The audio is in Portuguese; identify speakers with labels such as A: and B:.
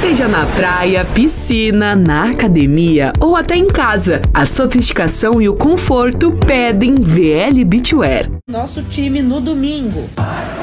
A: Seja na praia, piscina, na academia ou até em casa, a sofisticação e o conforto pedem VL Beachwear.
B: Nosso time no domingo.